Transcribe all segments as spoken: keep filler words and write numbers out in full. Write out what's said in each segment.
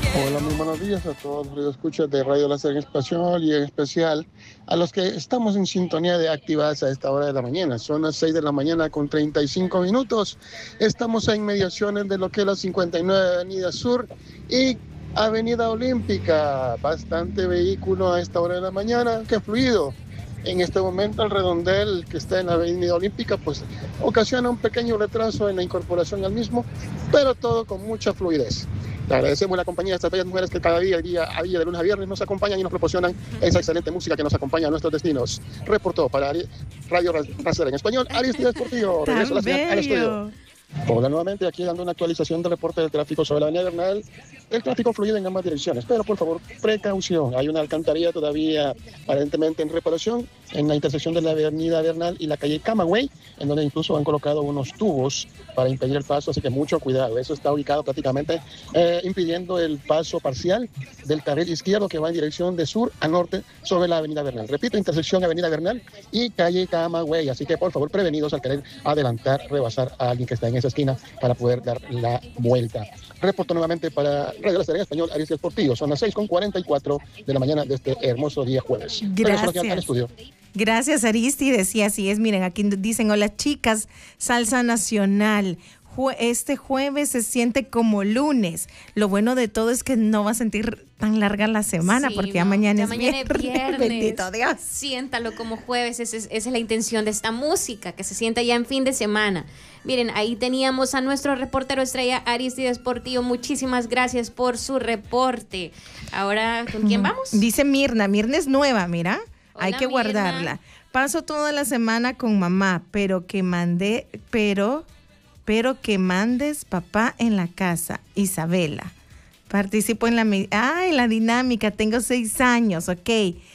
Hola, muy buenos días a todos los radioescuchas de Radio Láser en español y en especial a los que estamos en sintonía de activadas a esta hora de la mañana. Son las seis de la mañana con treinta y cinco minutos. Estamos en inmediaciones de lo que es la cincuenta y nueve Avenida Sur y Avenida Olímpica. Bastante vehículo a esta hora de la mañana, qué fluido. En este momento el redondel que está en la Avenida Olímpica pues ocasiona un pequeño retraso en la incorporación al mismo, pero todo con mucha fluidez. Le agradecemos la compañía de estas bellas mujeres que cada día, día a día, de lunes a viernes, nos acompañan y nos proporcionan esa excelente música que nos acompaña a nuestros destinos. Reportó para Radio Láser en español, Aristides Portillo. Regreso a la señal al estudio. Hola nuevamente, aquí dando una actualización del reporte del tráfico sobre la avenida Bernal. El tráfico fluye en ambas direcciones, pero por favor, precaución. Hay una alcantarilla todavía aparentemente en reparación en la intersección de la avenida Bernal y la calle Camagüey, en donde incluso han colocado unos tubos para impedir el paso, así que mucho cuidado. Eso está ubicado prácticamente eh, impidiendo el paso parcial del carril izquierdo que va en dirección de sur a norte sobre la avenida Bernal. Repito, intersección avenida Bernal y calle Camagüey, así que por favor, prevenidos al querer adelantar, rebasar a alguien que está en esa esquina para poder dar la vuelta. Reporto nuevamente para Radio Láser en español, Aristides Portillo. Son las seis con cuarenta y cuatro de la mañana de este hermoso día jueves. Gracias. Al estudio. Gracias, Aristides. Y así es, miren, aquí dicen, hola chicas, salsa nacional. Este jueves se siente como lunes. Lo bueno de todo es que no va a sentir tan larga la semana, sí, porque no, ya mañana, ya es, mañana viernes, es viernes. Bendito Dios. Siéntalo como jueves, esa es, esa es la intención de esta música, que se sienta ya en fin de semana. Miren, ahí teníamos a nuestro reportero estrella Aristides Portillo. Muchísimas gracias por su reporte. Ahora, ¿con quién vamos? Dice Mirna, Mirna es nueva, mira. Hola, hay que guardarla. Mirna. Paso toda la semana con mamá, pero que mandé, pero... pero que mandes papá en la casa, Isabela. Participo en la, ah, en la dinámica, tengo seis años, ok.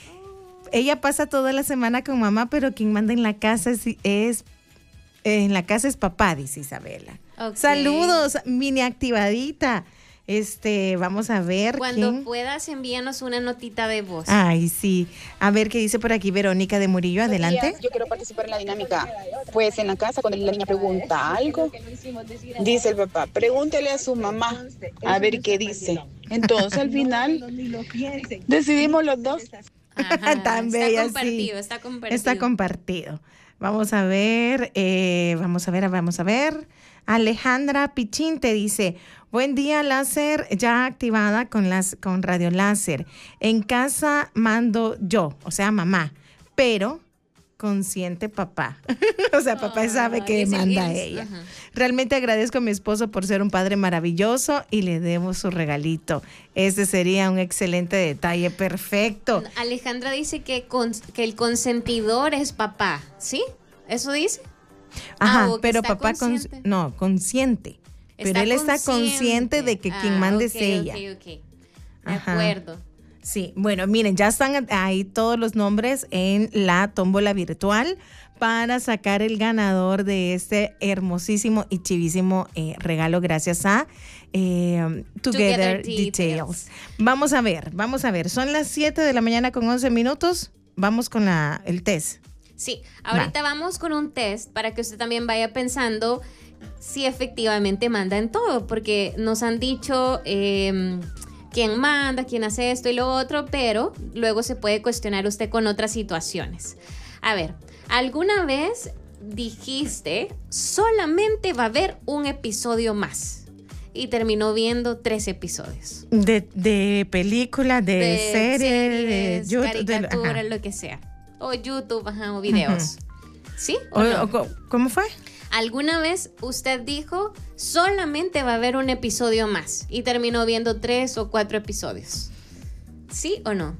Ella pasa toda la semana con mamá, pero quien manda en la casa es, es en la casa es papá, dice Isabela. Okay. Saludos, mini activadita. Este, vamos a ver. Cuando quién... puedas, envíanos una notita de voz. Ay, sí. A ver qué dice por aquí Verónica de Murillo. Adelante. Días, yo quiero participar en la dinámica. Pues en la casa, cuando la niña pregunta algo, dice el papá, pregúntele a su mamá a ver qué dice. Entonces, al final, decidimos los dos. Ajá, Tan bella, está compartido, sí. está compartido. Está compartido. Vamos a ver, eh, vamos a ver, vamos a ver. Alejandra Pichín te dice, buen día Láser, ya activada con las con Radio Láser. En casa mando yo, o sea mamá, pero consciente papá. O sea, papá oh, sabe que manda a ella. Uh-huh. Realmente agradezco a mi esposo por ser un padre maravilloso y le debo su regalito. Este sería un excelente detalle, perfecto. Alejandra dice que, con, que el consentidor es papá, ¿sí? ¿Eso dice? Ajá, ah, pero papá, cons- no, consciente. Pero está él está consciente. consciente de que ah, quien manda okay, es ella. Ok, ok, de Ajá. acuerdo. Sí, bueno, miren, ya están ahí todos los nombres en la tómbola virtual para sacar el ganador de este hermosísimo y chivísimo eh, regalo gracias a eh, Together, Together Details. Details. Vamos a ver, vamos a ver. Son las siete de la mañana con once minutos. Vamos con la, el test. Sí, ahorita Va. vamos con un test para que usted también vaya pensando si efectivamente manda en todo, porque nos han dicho eh, quién manda, quién hace esto y lo otro, pero luego se puede cuestionar usted con otras situaciones. A ver, ¿alguna vez dijiste solamente va a haber un episodio más? Y terminó viendo tres episodios. De, de película, de, de serie, series, de YouTube, caricatura, de, lo que sea. O YouTube, ajá, o videos. Uh-huh. ¿Sí? ¿O o, no? o, ¿Cómo fue? ¿Alguna vez usted dijo solamente va a haber un episodio más y terminó viendo tres o cuatro episodios? ¿Sí o no?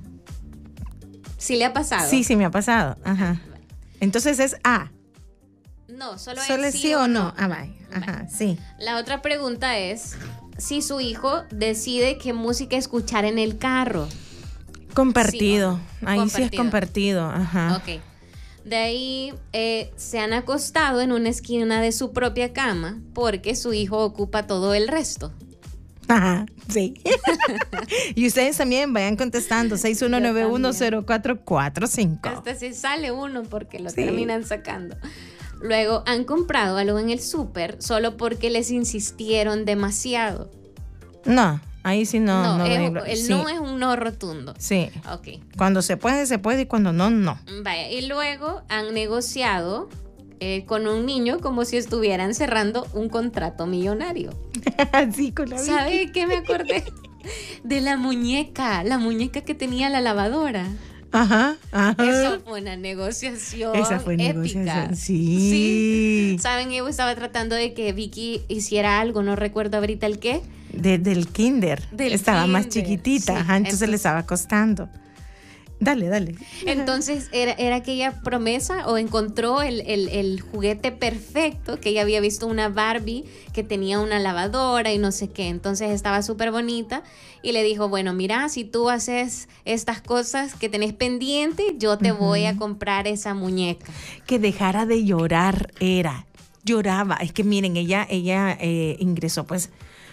¿Sí le ha pasado? Sí, sí me ha pasado. Ajá. Entonces es A. No, solo, solo es sí, sí o no. no. Ah, vaya. Ajá, sí. La otra pregunta es si su hijo decide qué música escuchar en el carro. Compartido. Sí, ahí compartido. sí es compartido. Ajá. Ok. De ahí eh, se han acostado en una esquina de su propia cama porque su hijo ocupa todo el resto. Ajá, sí. Y ustedes también vayan contestando seis uno nueve uno cero cuatro cuatro cinco. Hasta si sale uno porque lo sí. terminan sacando. Luego han comprado algo en el súper solo porque les insistieron demasiado. No, Ahí sí no. No, no es- doy- el sí. no es un no rotundo. Sí. Ok. Cuando se puede, se puede y cuando no, no. Vaya, y luego han negociado eh, con un niño como si estuvieran cerrando un contrato millonario. Así con la ¿Sabe de qué me acordé? De la muñeca, la muñeca que tenía la lavadora. Ajá, ajá. Eso fue una negociación Esa fue épica. negociación. Sí. Sí. Saben, yo estaba tratando de que Vicky hiciera algo, no recuerdo ahorita el qué. Desde el kinder. Del estaba más kinder, chiquitita, sí. ajá, entonces, le Entonces- estaba costando. Dale, dale. Entonces era, era aquella promesa o encontró el, el, el juguete perfecto, que ella había visto una Barbie que tenía una lavadora y no sé qué, entonces estaba súper bonita y le dijo, bueno, mira, si tú haces estas cosas que tenés pendiente, yo te Ujú. voy a comprar esa muñeca. Que dejara de llorar era. Lloraba. Es que miren, ella, ella eh, ingresó pues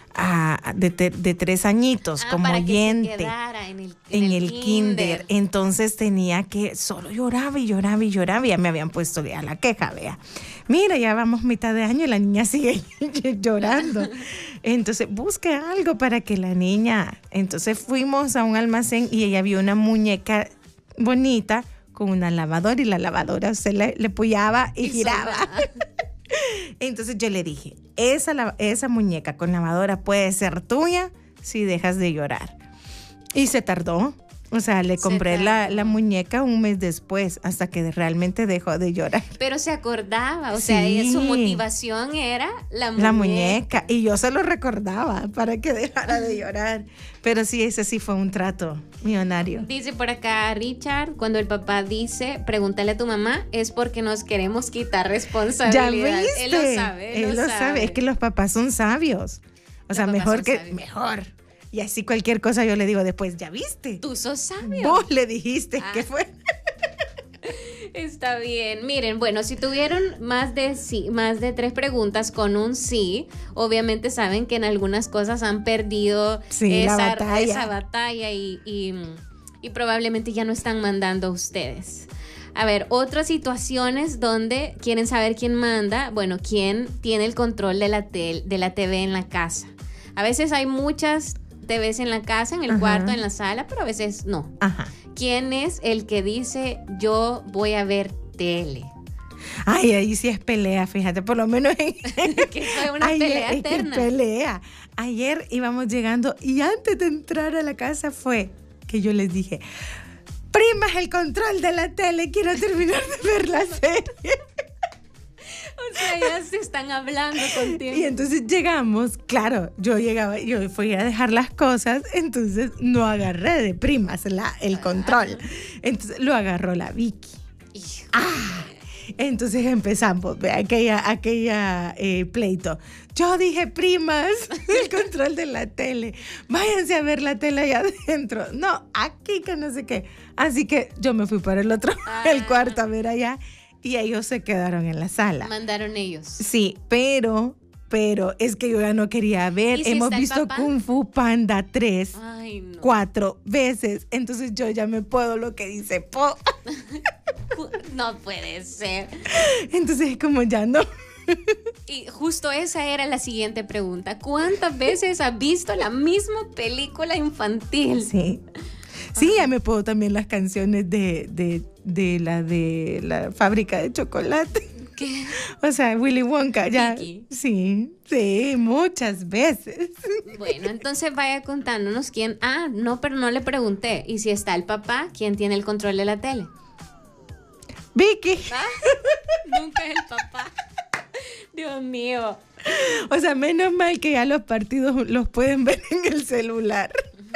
a, de, te- de tres añitos Ah, como para que se oyente. quedara en el, En el kinder. Entonces tenía que, solo lloraba y lloraba y lloraba. Y ya me habían puesto ya la queja, vea. Mira, ya vamos mitad de año y la niña sigue llorando. Entonces, busque algo para que la niña. Entonces fuimos a un almacén y ella vio una muñeca bonita con una lavadora y la lavadora se le, le puyaba y, Y giraba. sonaba. Entonces yo le dije, esa, la- esa muñeca con lavadora puede ser tuya si dejas de llorar. Y se tardó. O sea, le Se compré la, tardó. la muñeca un mes después, hasta que realmente dejó de llorar. Pero se acordaba, o sea, Sí. ella- su motivación era la muñeca. La muñeca. Y yo se lo recordaba para que dejara de llorar. Pero sí, ese sí fue un trato millonario. Dice por acá Richard, cuando el papá dice, pregúntale a tu mamá, es porque nos queremos quitar Ya responsabilidad. viste. Él lo sabe, él, Él lo sabe. Es que los papás son sabios. O Los sea, papás mejor son que... sabios. Mejor. Y así cualquier cosa yo le digo después, ¿ya viste? Tú sos sabio. Vos le dijiste Ah. que fue... Está bien. Miren, bueno, si tuvieron más de sí, más de tres preguntas con un sí, obviamente saben que en algunas cosas han perdido Sí, la esa batalla. esa batalla y, y, y probablemente ya no están mandando a ustedes. A ver, otras situaciones donde quieren saber quién manda, bueno, quién tiene el control de la, tel- de la T V en la casa. A veces hay muchas T Vs en la casa, en el Ajá. cuarto, en la sala, pero a veces no. Ajá. ¿Quién es el que dice yo voy a ver tele? Ay, ahí sí es pelea, fíjate, por lo menos en... Que fue una Ayer, pelea es que eterna. pelea. Ayer íbamos llegando y antes de entrar a la casa fue que yo les dije, primas el control de la tele, quiero terminar de ver la serie. O sea, ya se están hablando contigo. Y entonces llegamos, claro, yo llegaba, yo fui a dejar las cosas, entonces no agarré de primas la, el control. Entonces lo agarró la Vicky. Hijo. Ah, entonces empezamos, ve, aquella, aquella eh, pleito. Yo dije, primas, el control de la tele. Váyanse a ver la tele allá adentro. No, aquí que no sé qué. Así que yo me fui para el otro, Ah. el cuarto a ver allá. Y ellos se quedaron en la sala. Mandaron ellos. Sí, pero, pero es que yo ya no quería ver. ¿Y si Hemos está el visto papá? Kung Fu Panda tres, Ay, no. cuatro veces. Entonces yo ya me puedo lo que dice Po. No puede ser. Entonces como ya no. Y justo esa era la siguiente pregunta. ¿Cuántas veces has visto la misma película infantil? Sí. Sí, ya me puedo también las canciones de, de, de la de la fábrica de chocolate. ¿Qué? O sea, Willy Wonka, ya. Vicky. Sí, sí, muchas veces. Bueno, entonces vaya contándonos quién. Ah, no, pero no le pregunté. ¿Y si está el papá, quién tiene el control de la tele? Vicky. ¿Ah? Nunca es el papá. Dios mío. O sea, menos mal que ya los partidos los pueden ver en el celular.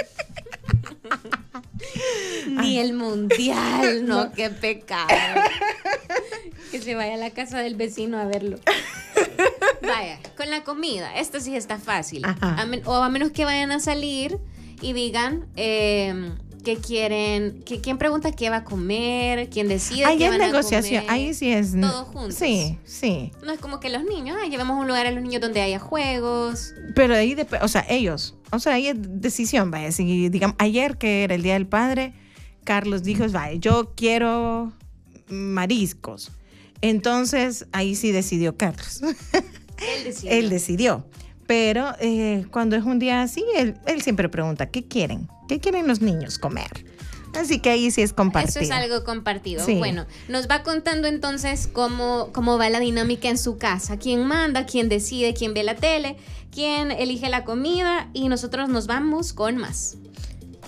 Ni el mundial, no, qué pecado. Que se vaya a la casa del vecino a verlo. Vaya, con la comida, esto sí está fácil. Ajá. A men- o a menos que vayan a salir y digan eh, que quieren, que quién pregunta qué va a comer, quién decide Ahí qué es van a negociación, comer. ahí sí es. Todos juntos. Sí, sí. No es como que los niños, ay, llevamos un lugar a los niños donde haya juegos. Pero ahí, dep- o sea, ellos, o sea, ahí es decisión, vaya. Si, digamos, ayer que era el Día del Padre, Carlos dijo, vaya, yo quiero mariscos. Entonces, ahí sí decidió Carlos. Él decidió. Él decidió. Pero eh, cuando es un día así, él, él siempre pregunta, ¿qué quieren? ¿Qué quieren los niños comer? Así que ahí sí es compartido. Eso es algo compartido. Sí. Bueno, nos va contando entonces cómo, cómo va la dinámica en su casa. ¿Quién manda? ¿Quién decide? ¿Quién ve la tele? ¿Quién elige la comida? Y nosotros nos vamos con más.